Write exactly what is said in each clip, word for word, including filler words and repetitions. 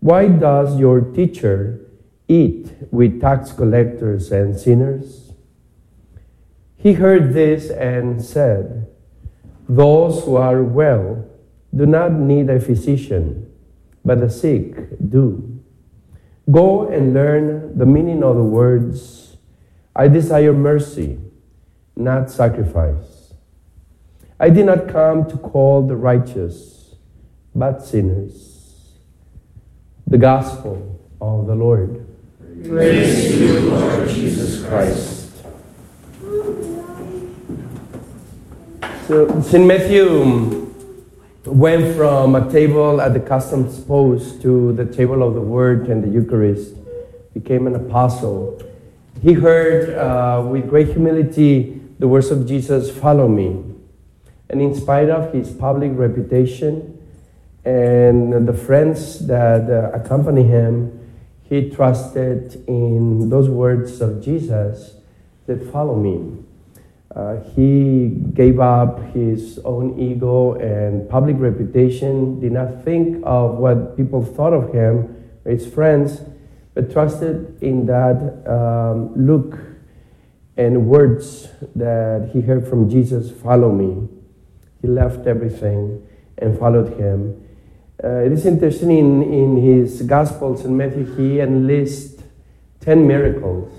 Why does your teacher eat with tax collectors and sinners?" He heard this and said, "Those who are well do not need a physician, but the sick do. Go and learn the meaning of the words, 'I desire mercy, not sacrifice.' I did not come to call the righteous, but sinners." The Gospel of the Lord. Praise to you, Lord Jesus Christ. So Saint Matthew went from a table at the customs post to the table of the Word and the Eucharist, became an apostle. He heard uh, with great humility the words of Jesus, "Follow me." And in spite of his public reputation and the friends that uh, accompany him, he trusted in those words of Jesus that "follow me." Uh, he gave up his own ego and public reputation, did not think of what people thought of him, his friends, but trusted in that um, look and words that he heard from Jesus, "Follow me." He left everything and followed him. Uh, it is interesting, in, in his Gospels in Matthew, he enlists ten miracles.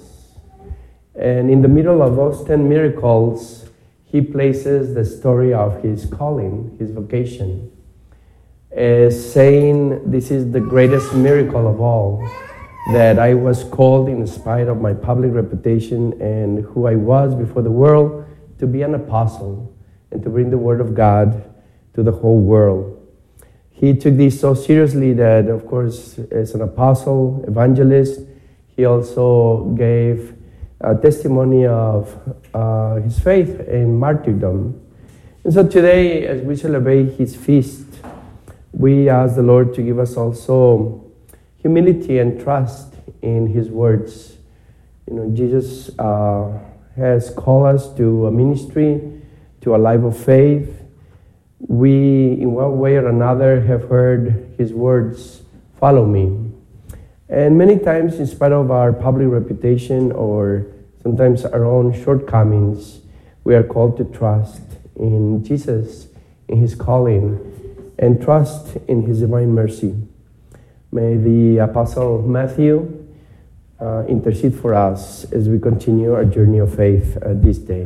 And in the middle of those ten miracles, he places the story of his calling, his vocation, as saying, "This is the greatest miracle of all, that I was called in spite of my public reputation and who I was before the world to be an apostle and to bring the word of God to the whole world." He took this so seriously that, of course, as an apostle, evangelist, he also gave a testimony of uh, his faith in martyrdom. And so today, as we celebrate his feast, we ask the Lord to give us also humility and trust in his words. You know, Jesus uh, has called us to a ministry, to a life of faith. We, in one way or another, have heard his words, "Follow me." And many times, in spite of our public reputation or sometimes our own shortcomings, we are called to trust in Jesus, in his calling, and trust in his divine mercy. May the Apostle Matthew uh, intercede for us as we continue our journey of faith uh, this day.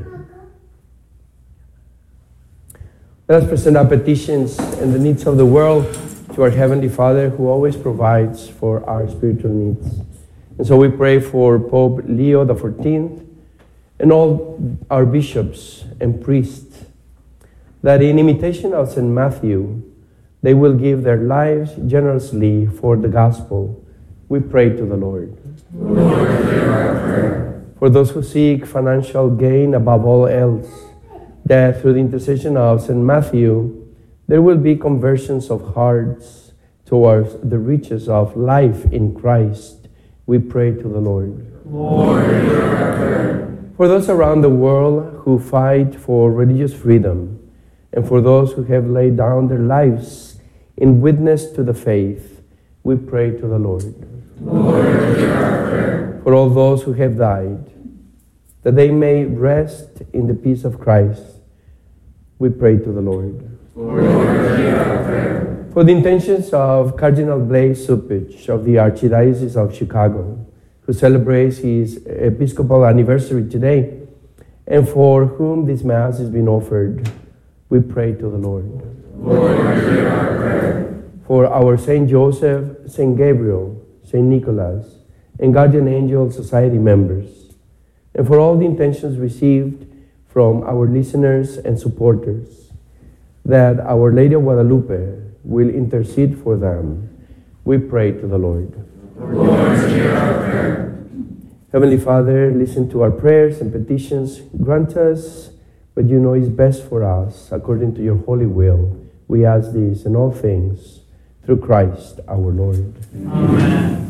Let us present our petitions and the needs of the world to our Heavenly Father, who always provides for our spiritual needs. And so we pray for Pope Leo the fourteenth and all our bishops and priests, that in imitation of Saint Matthew, they will give their lives generously for the gospel. We pray to the Lord. Lord, hear our prayer. For those who seek financial gain above all else, that through the intercession of Saint Matthew, there will be conversions of hearts towards the riches of life in Christ. We pray to the Lord. Lord, hear our prayer. For those around the world who fight for religious freedom, and for those who have laid down their lives in witness to the faith, we pray to the Lord. Lord, hear our prayer. For all those who have died, that they may rest in the peace of Christ, we pray to the Lord. Lord, hear our prayer. For the intentions of Cardinal Blaise Cupich of the Archdiocese of Chicago, who celebrates his Episcopal anniversary today, and for whom this Mass is being offered, we pray to the Lord. Lord, hear our prayer. For our Saint Joseph, Saint Gabriel, Saint Nicholas, and Guardian Angel Society members, and for all the intentions received from our listeners and supporters, that Our Lady of Guadalupe will intercede for them, we pray to the Lord. Lord, hear our prayer. Heavenly Father, listen to our prayers and petitions. Grant us what you know is best for us, according to your holy will. We ask this in all things, through Christ our Lord. Amen.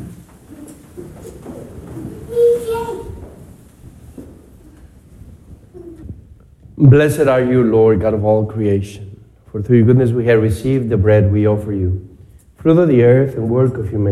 Blessed are you, Lord, God of all creation, for through your goodness we have received the bread we offer you, fruit of the earth and work of humanity.